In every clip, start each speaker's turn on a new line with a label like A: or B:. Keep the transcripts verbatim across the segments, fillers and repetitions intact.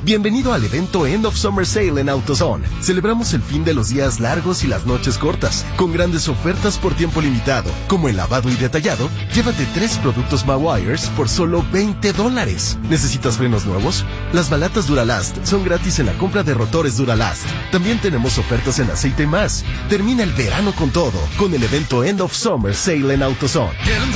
A: Bienvenido al evento End of Summer Sale en AutoZone. Celebramos el fin de los días largos y las noches cortas, con grandes ofertas por tiempo limitado, como el lavado y detallado. Llévate tres productos Mawires por solo veinte dólares. ¿Necesitas frenos nuevos? Las balatas Duralast son gratis en la compra de rotores Duralast. También tenemos ofertas en aceite y más. Termina el verano con todo, con el evento End of Summer Sale en AutoZone.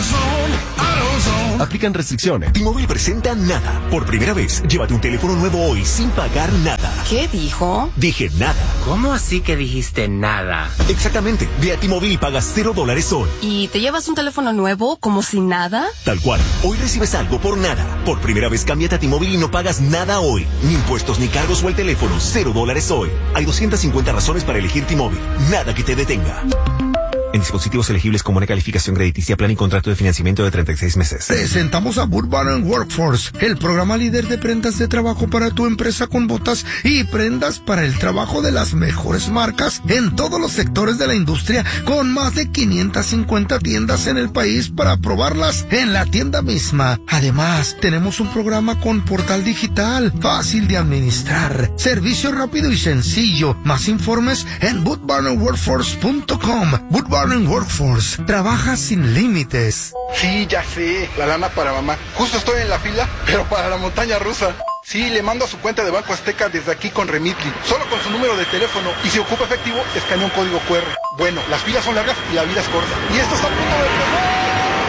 A: Aplican restricciones.
B: T-Mobile presenta Nada. Por primera vez, llévate un teléfono nuevo hoy sin pagar nada.
C: ¿Qué dijo?
B: Dije nada.
D: ¿Cómo así que dijiste nada?
B: Exactamente. Ve a T-Mobile y pagas cero dólares hoy.
C: ¿Y te llevas un teléfono nuevo como si nada?
B: Tal cual. Hoy recibes algo por nada. Por primera vez, cámbiate a T-Mobile y no pagas nada hoy. Ni impuestos ni cargos o el teléfono. Cero dólares hoy. Hay doscientas cincuenta razones para elegir T-Mobile. Nada que te detenga. En dispositivos elegibles con buena calificación crediticia, plan y contrato de financiamiento de treinta y seis meses.
E: Presentamos a Burbank Workforce, el programa líder de prendas de trabajo para tu empresa, con botas y prendas para el trabajo de las mejores marcas en todos los sectores de la industria, con más de quinientas cincuenta tiendas en el país para probarlas en la tienda misma. Además, tenemos un programa con portal digital, fácil de administrar, servicio rápido y sencillo. Más informes en boot barn workforce punto com. Burbank Workforce, trabaja sin límites.
F: Sí, ya sé, la lana para mamá. Justo estoy en la fila, pero para la montaña rusa. Sí, le mando a su cuenta de Banco Azteca desde aquí con Remitly, solo con su número de teléfono, y si ocupa efectivo, escanea un código cu erre. Bueno, las filas son largas y la vida es corta. Y esto está a punto de empezar.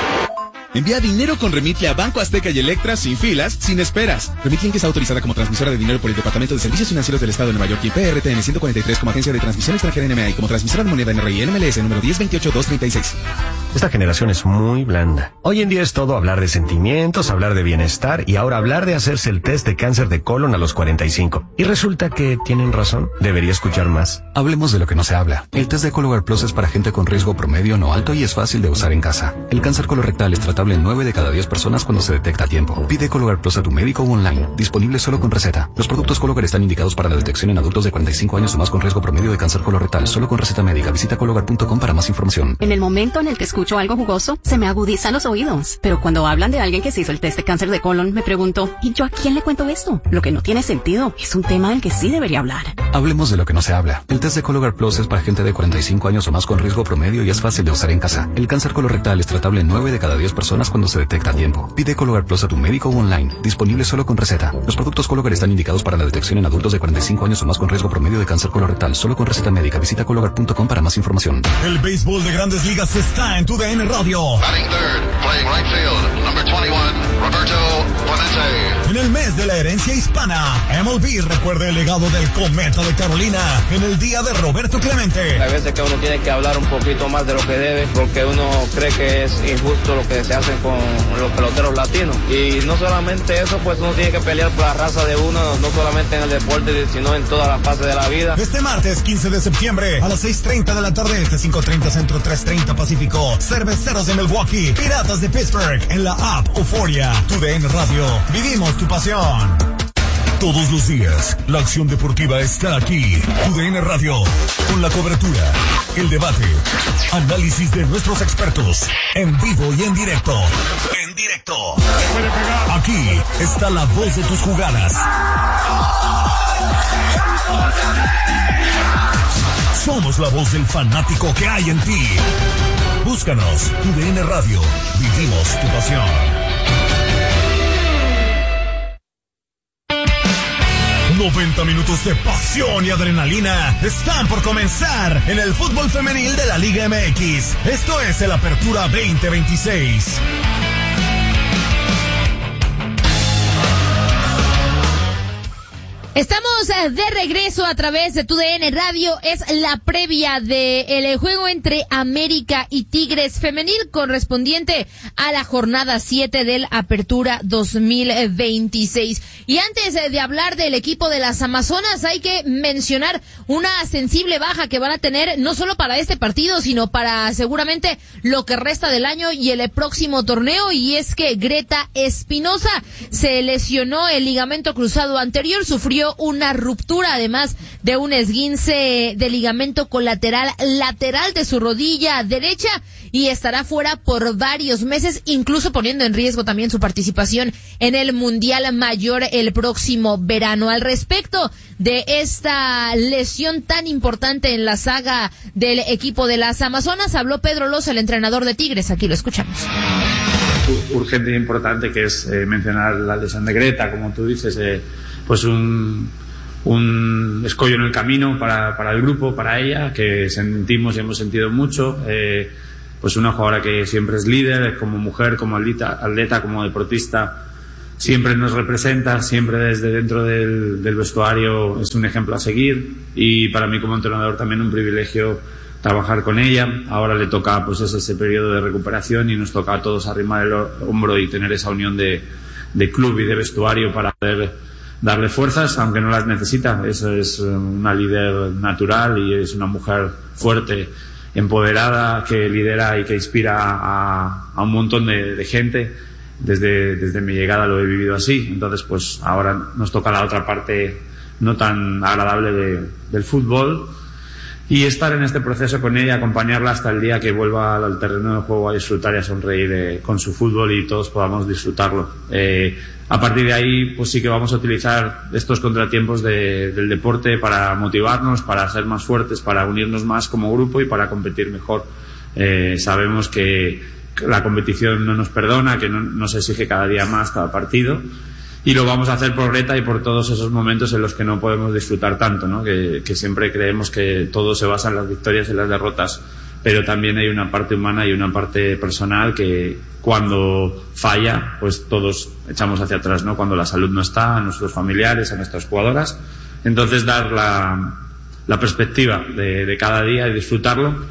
G: Envía dinero con Remitly a Banco Azteca y Electra sin filas, sin esperas. Remitly, que está autorizada como transmisora de dinero por el Departamento de Servicios Financieros del Estado de Nueva York y P R T N ciento cuarenta y tres como agencia de transmisión extranjera N M A y como transmisora de moneda N R I N M L S número diez veintiocho dos treinta y seis.
H: Esta generación es muy blanda. Hoy en día es todo hablar de sentimientos, hablar de bienestar y ahora hablar de hacerse el test de cáncer de colon a los cuarenta y cinco. Y resulta que tienen razón. Debería escuchar más.
I: Hablemos de lo que no se habla. El test de Cologuard Plus es para gente con riesgo promedio no alto y es fácil de usar en casa. El cáncer colorectal es tratable en nueve de cada diez personas cuando se detecta a tiempo. Pide Cologuard Plus a tu médico o online. Disponible solo con receta. Los productos Cologuard están indicados para la detección en adultos de cuarenta y cinco años o más con riesgo promedio de cáncer colorectal. Solo con receta médica. Visita cologuard punto com para más información.
J: En el momento en el que escucho algo jugoso, se me agudizan los oídos. Pero cuando hablan de alguien que se hizo el test de cáncer de colon, me pregunto, ¿y yo a quién le cuento esto? Lo que no tiene sentido. Es un tema del que sí debería hablar.
I: Hablemos de lo que no se habla. El test de Cologuard Plus es para gente de cuarenta y cinco años o más con riesgo promedio y es fácil de usar en casa. El cáncer colorectal es tratable en nueve de cada diez personas cuando se detecta a tiempo. Pide Cologuard Plus a tu médico o online. Disponible solo con receta. Los productos Cologuard están indicados para la detección en adultos de cuarenta y cinco años o más con riesgo promedio de cáncer colorectal. Solo con receta médica. Visita cologuard punto com para más información.
K: El béisbol de Grandes Ligas está en tu D N Radio.
L: Batting third, playing right field, number veintiuno, Roberto Clemente.
K: En el mes de la herencia hispana, M L B recuerda el legado del Cometa de Carolina en el día de Roberto Clemente.
M: Hay veces que uno tiene que hablar un poquito más de lo que debe, porque uno cree que es injusto lo que se hace con los peloteros latinos. Y no solamente eso, pues uno tiene que pelear por la raza de uno, no solamente en el deporte, sino en todas las fases de la vida.
K: Este martes quince de septiembre a las seis treinta de la tarde, este cinco treinta Centro, tres treinta Pacífico, Cerveceros de Milwaukee, Piratas de Pittsburgh, en la app Euforia. Tu D N Radio, vivimos tu pasión. Todos los días, la acción deportiva está aquí. Tu D N Radio, con la cobertura, el debate, análisis de nuestros expertos, en vivo y en directo. En directo. Aquí está la voz de tus jugadas. Somos la voz del fanático que hay en ti. Búscanos, Tu D N Radio, vivimos tu pasión. noventa minutos de pasión y adrenalina están por comenzar en el fútbol femenil de la Liga M X. Esto es el Apertura veinte veintiséis.
N: Estamos de regreso a través de Tu D N Radio. Es la previa del juego entre América y Tigres femenil correspondiente a la jornada siete del Apertura dos mil veintiséis. Y antes de hablar del equipo de las Amazonas, hay que mencionar una sensible baja que van a tener no solo para este partido, sino para seguramente lo que resta del año y el próximo torneo. Y es que Greta Espinosa se lesionó el ligamento cruzado anterior, sufrió sufrió una ruptura, además de un esguince de ligamento colateral lateral de su rodilla derecha, y estará fuera por varios meses, incluso poniendo en riesgo también su participación en el Mundial Mayor el próximo verano. Al respecto de esta lesión tan importante en la saga del equipo de las Amazonas, habló Pedro Loza, el entrenador de Tigres. Aquí lo escuchamos.
O: Urgente e importante, que es eh, mencionar la lesión de Greta, como tú dices, eh, pues un, un escollo en el camino para, para el grupo, para ella, que sentimos y hemos sentido mucho. Eh, pues una jugadora que siempre es líder, como mujer, como atleta, atleta como deportista, siempre nos representa, siempre desde dentro del, del vestuario es un ejemplo a seguir, y para mí como entrenador también un privilegio trabajar con ella. Ahora le toca pues ese, ese periodo de recuperación, y nos toca a todos arrimar el hombro y tener esa unión de, de club y de vestuario para poder darle fuerzas, aunque no las necesita. Eso es una líder natural y es una mujer fuerte, empoderada, que lidera y que inspira a, a un montón de, de gente. Desde, desde mi llegada lo he vivido así. Entonces pues ahora nos toca la otra parte no tan agradable de, del fútbol, y estar en este proceso con ella, acompañarla hasta el día que vuelva al terreno de juego a disfrutar y a sonreír eh, con su fútbol, y todos podamos disfrutarlo. Eh, a partir de ahí, pues sí que vamos a utilizar estos contratiempos de, del deporte para motivarnos, para ser más fuertes, para unirnos más como grupo y para competir mejor. Eh, sabemos que la competición no nos perdona, que no, nos exige cada día más, cada partido. Y lo vamos a hacer por Greta y por todos esos momentos en los que no podemos disfrutar tanto, ¿no? Que, que siempre creemos que todo se basa en las victorias y en las derrotas, pero también hay una parte humana y una parte personal que cuando falla, pues todos echamos hacia atrás, ¿no? Cuando la salud no está, a nuestros familiares, a nuestras jugadoras. Entonces dar la, la perspectiva de, de cada día y disfrutarlo.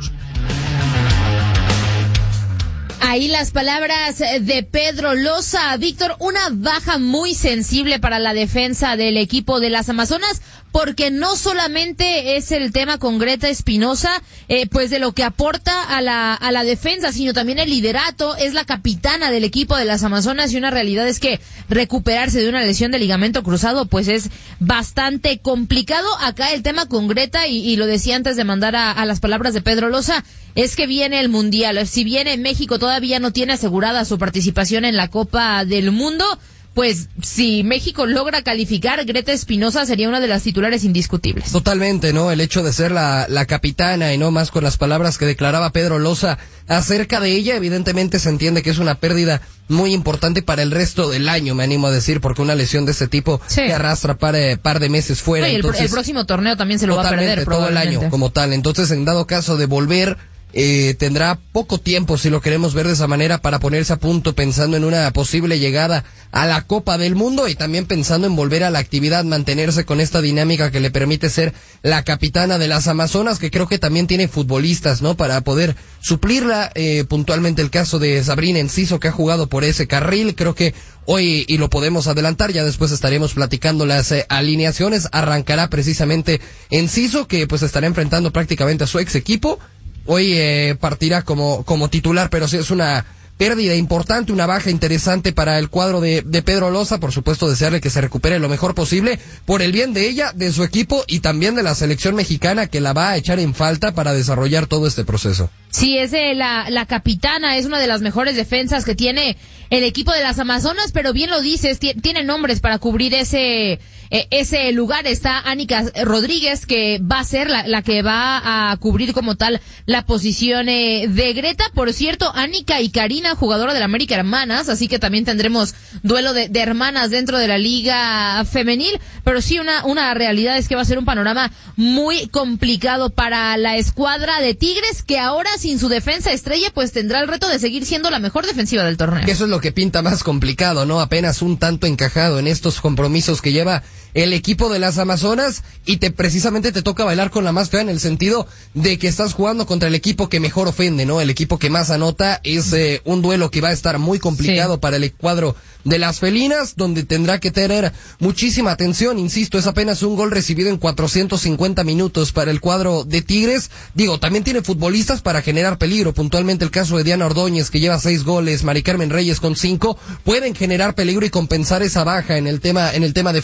N: Ahí las palabras de Pedro Loza. Víctor, una baja muy sensible para la defensa del equipo de las Amazonas, porque no solamente es el tema con Greta Espinosa, eh, pues de lo que aporta a la, a la defensa, sino también el liderato. Es la capitana del equipo de las Amazonas, y una realidad es que recuperarse de una lesión de ligamento cruzado pues es bastante complicado. Acá el tema con Greta, y, y lo decía antes de mandar a, a las palabras de Pedro Loza, es que viene el Mundial. Si bien México todavía no tiene asegurada su participación en la Copa del Mundo, pues si México logra calificar, Greta Espinosa sería una de las titulares indiscutibles.
P: Totalmente, ¿no? El hecho de ser la, la capitana, y no más con las palabras que declaraba Pedro Loza acerca de ella, evidentemente se entiende que es una pérdida muy importante para el resto del año, me animo a decir, porque una lesión de este tipo sí. te arrastra par, eh, par de meses fuera.
N: No, y
P: entonces,
N: el, el próximo torneo también se lo va a perder
P: todo el año como tal. Entonces, en dado caso de volver, Eh, tendrá poco tiempo, si lo queremos ver de esa manera, para ponerse a punto, pensando en una posible llegada a la Copa del Mundo, y también pensando en volver a la actividad, mantenerse con esta dinámica que le permite ser la capitana de las Amazonas, que creo que también tiene futbolistas, ¿no? Para poder suplirla, eh, puntualmente el caso de Sabrina Enciso, que ha jugado por ese carril. Creo que hoy, y lo podemos adelantar, ya después estaremos platicando las eh, alineaciones, arrancará precisamente Enciso, que pues estará enfrentando prácticamente a su ex equipo. Hoy eh, partirá como como titular, pero sí es una pérdida importante, una baja interesante para el cuadro de, de Pedro Loza. Por supuesto, desearle que se recupere lo mejor posible, por el bien de ella, de su equipo y también de la selección mexicana, que la va a echar en falta para desarrollar todo este proceso.
N: Sí, es eh, la, la capitana, es una de las mejores defensas que tiene el equipo de las Amazonas, pero bien lo dices, t- tiene nombres para cubrir ese eh, ese lugar. Está Anika Rodríguez, que va a ser la, la que va a cubrir como tal la posición eh, de Greta. Por cierto, Anika y Karina, jugadora del América, hermanas, así que también tendremos duelo de, de hermanas dentro de la liga femenil, pero sí una, una realidad es que va a ser un panorama muy complicado para la escuadra de Tigres, que ahora sin su defensa estrella pues tendrá el reto de seguir siendo la mejor defensiva del torneo.
P: Eso es lo que pinta más complicado, ¿no? Apenas un tanto encajado en estos compromisos que lleva el equipo de las Amazonas, y te precisamente te toca bailar con la más fea, en el sentido de que estás jugando contra el equipo que mejor ofende, ¿no? El equipo que más anota. Es eh, un duelo que va a estar muy complicado sí. para el cuadro de las felinas, donde tendrá que tener muchísima atención. Insisto, es apenas un gol recibido en cuatrocientos cincuenta minutos para el cuadro de Tigres. Digo, también tiene futbolistas para generar peligro, puntualmente el caso de Diana Ordóñez, que lleva seis goles, Mari Carmen Reyes con cinco, pueden generar peligro y compensar esa baja en el tema en el tema defensivo, pero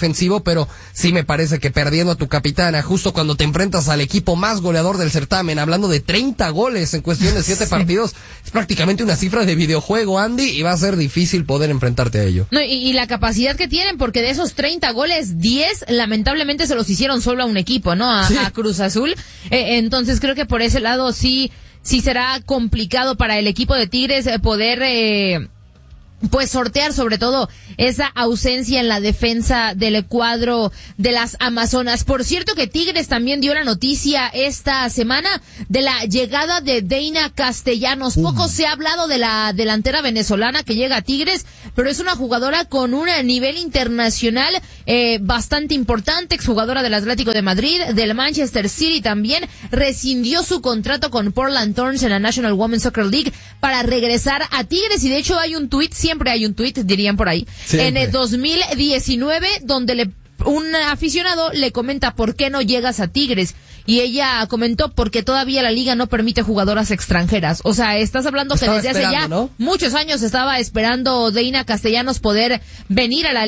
P: pero sí me parece que perdiendo a tu capitana justo cuando te enfrentas al equipo más goleador del certamen, hablando de treinta goles en cuestión de siete sí. partidos, es prácticamente una cifra de videojuego, Andy, y va a ser difícil poder enfrentarte a ello.
N: No, y, y la capacidad que tienen, porque de esos treinta goles, diez lamentablemente se los hicieron solo a un equipo, ¿no? A, sí. a Cruz Azul. Eh, entonces creo que por ese lado sí, sí será complicado para el equipo de Tigres eh, poder... Eh, pues sortear sobre todo esa ausencia en la defensa del cuadro de las Amazonas. Por cierto que Tigres también dio la noticia esta semana de la llegada de Deina Castellanos. Uh. Poco se ha hablado de la delantera venezolana que llega a Tigres, pero es una jugadora con un nivel internacional eh, bastante importante, exjugadora del Atlético de Madrid, del Manchester City también, rescindió su contrato con Portland Thorns en la National Women's Soccer League para regresar a Tigres, y de hecho hay un tuit, siempre hay un tuit, dirían por ahí, siempre. En el dos mil diecinueve, donde le, un aficionado le comenta ¿por qué no llegas a Tigres? Y ella comentó porque todavía la liga no permite jugadoras extranjeras. O sea, estás hablando estaba que desde hace ya ¿no? muchos años estaba esperando Deina Castellanos poder venir a la